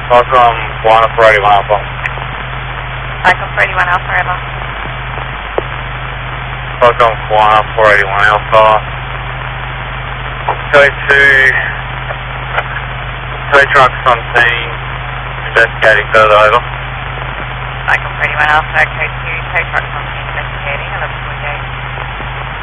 Welcome, Guana 481 Alpha. Welcome 481 Alpha, Rebel. Welcome, Guana 481 Alpha. Tow trucks on scene, investigating further, over. Welcome 481 Alpha, code 2, tow trucks on scene investigating, 11.